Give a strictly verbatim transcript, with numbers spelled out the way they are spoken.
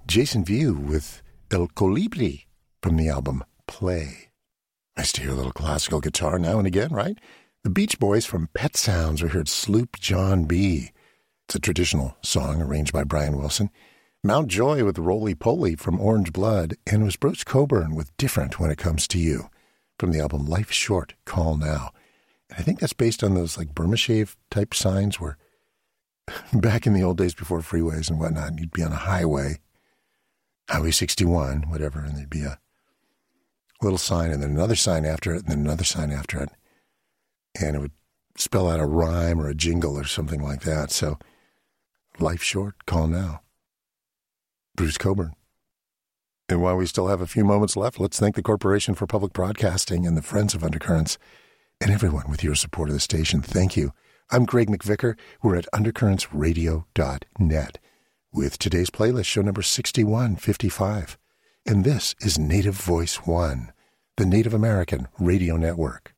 Jason View with El Colibri from the album Play. Nice to hear a little classical guitar now and again, right? The Beach Boys from Pet Sounds. We heard Sloop John B. It's a traditional song arranged by Brian Wilson. Mount Joy with Roly Poly from Orange Blood. And it was Bruce Cockburn with Different When It Comes to You from the album Life Short, Call Now. And I think that's based on those like Burma Shave type signs where back in the old days before freeways and whatnot, you'd be on a highway, Highway sixty-one, whatever, and there'd be a little sign and then another sign after it and then another sign after it. And it would spell out a rhyme or a jingle or something like that. So, Life Short, Call Now. Bruce Cockburn. And while we still have a few moments left, let's thank the Corporation for Public Broadcasting and the Friends of Undercurrents and everyone with your support of the station. Thank you. I'm Greg McVicker. We're at undercurrents radio dot net with today's playlist, show number sixty-one fifty-five. And this is Native Voice One, the Native American Radio Network.